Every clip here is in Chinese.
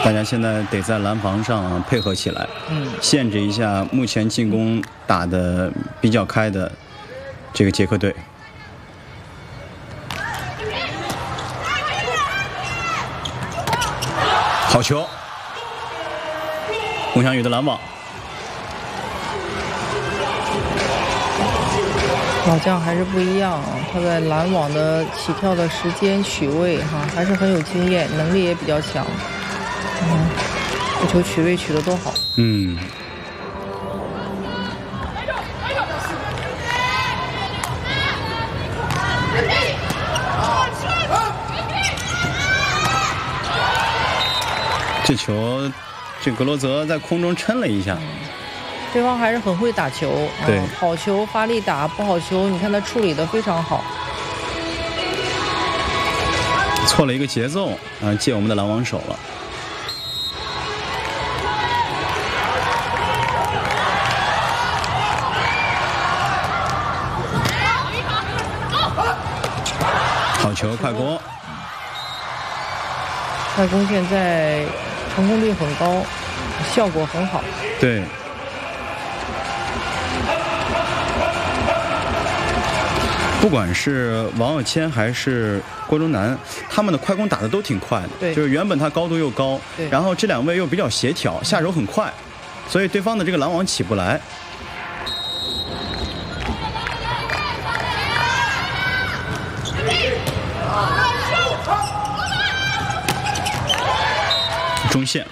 大家现在得在拦防上配合起来，限制一下目前进攻打得比较开的这个捷克队。好球，龚翔宇的拦网。 老将还是不一样啊，他在拦网的起跳的时间、取位还是很有经验，能力也比较强。这球取位取得都好。 这球，这格罗泽在空中抻了一下。 对方还是很会打球， 对， 好球发力打，不好球你看他处理得非常好。 错了一个节奏借我们的拦网手了。好球，快攻！ 快攻现在成功率很高，效果很好。 对。不管是王耀谦还是郭忠南，他们的快攻打得都挺快的。 对， 就是原本他高度又高，然后这两位又比较协调，下手很快，所以对方的这个拦网起不来。中线。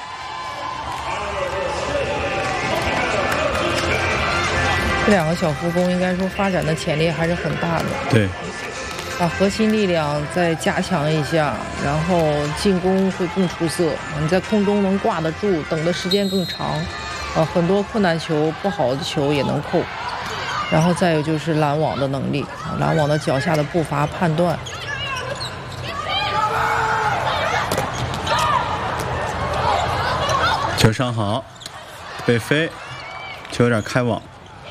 这两个小副攻应该说发展的潜力还是很大的。 对， 把核心力量再加强一下，然后进攻会更出色。你在空中能挂得住，等的时间更长，很多困难球、不好的球也能扣。然后再有就是拦网的能力，拦网的脚下的步伐判断。 球上好，被飞，球有点开网。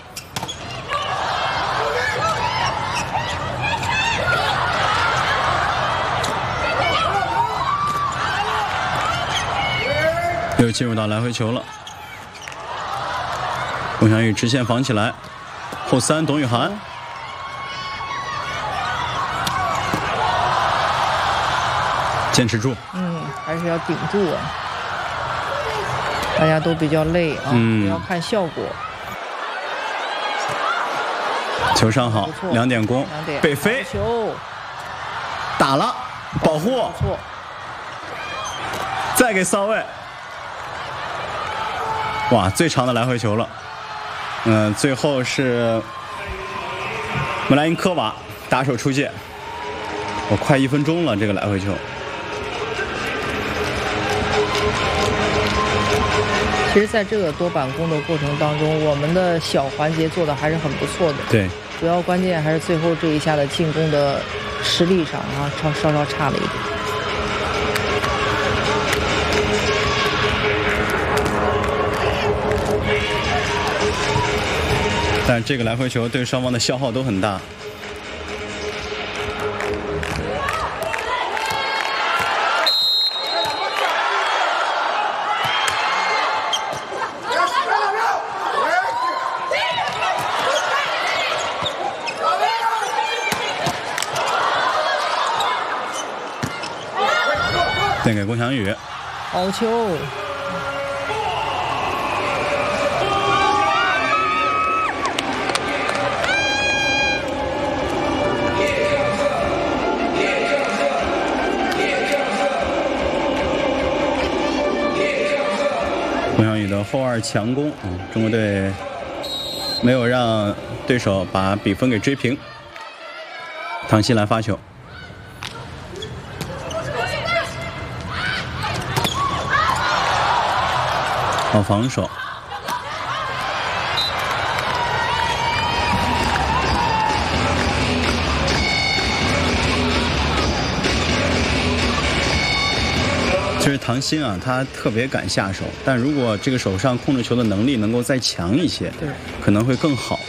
又进入到来回球了，龚翔宇直线防起来，后三董雨涵，坚持住， 还是要顶住啊！大家都比较累啊，不要看效果。 球上好，2点攻，被飞， 球打了，保护，再给骚位。哇，最长的来回球了。最后是穆莱因科娃打手出界，快1分钟了，这个来回球。 其实在这个多板攻的过程当中，我们的小环节做的还是很不错的。 对， 主要关键还是最后这一下的进攻的实力上稍稍差了一点。 但这个来回球对双方的消耗都很大。献给龚翔宇， 好球！ 龚翔宇的后二强攻，中国队没有让对手把比分给追平。唐熙来发球。好防守，其实唐鑫啊，他特别敢下手，但如果这个手上控制球的能力能够再强一些，可能会更好。